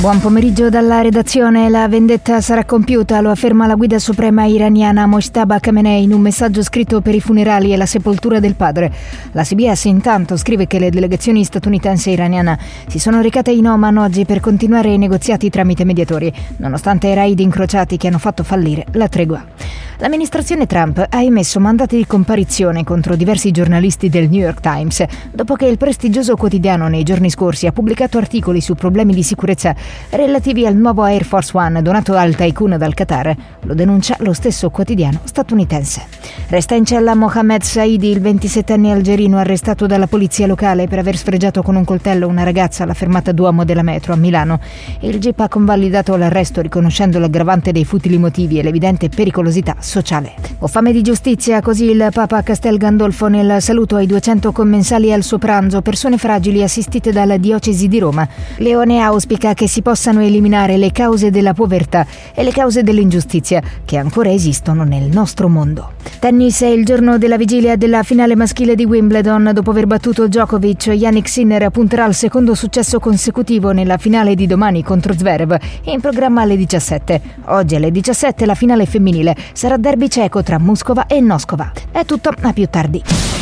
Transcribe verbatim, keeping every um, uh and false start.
Buon pomeriggio dalla redazione. La vendetta sarà compiuta, lo afferma la guida suprema iraniana Mojtaba Khamenei in un messaggio scritto per i funerali e la sepoltura del padre. La C B S intanto scrive che le delegazioni statunitense e iraniana si sono recate in Oman oggi per continuare i negoziati tramite mediatori, nonostante i raid incrociati che hanno fatto fallire la tregua. L'amministrazione Trump ha emesso mandati di comparizione contro diversi giornalisti del New York Times dopo che il prestigioso quotidiano nei giorni scorsi ha pubblicato articoli su problemi di sicurezza relativi al nuovo Air Force One donato al tycoon dal Qatar. Lo denuncia lo stesso quotidiano statunitense. Resta in cella Mohamed Saidi, il ventisettenne algerino arrestato dalla polizia locale per aver sfregiato con un coltello una ragazza alla fermata Duomo della metro a Milano. Il G I P ha convalidato l'arresto riconoscendo l'aggravante dei futili motivi e l'evidente pericolosità sociale. Ho fame di giustizia, così il Papa Castel Gandolfo nel saluto ai duecento commensali al suo pranzo, persone fragili assistite dalla diocesi di Roma. Leone auspica che si possano eliminare le cause della povertà e le cause dell'ingiustizia che ancora esistono nel nostro mondo. Tennis è il giorno della vigilia della finale maschile di Wimbledon. Dopo aver battuto Djokovic, Jannik Sinner punterà al secondo successo consecutivo nella finale di domani contro Zverev, in programma alle diciassette. Oggi alle diciassette la finale femminile sarà derby ceco tra Moscova e Noskova. È tutto, a più tardi.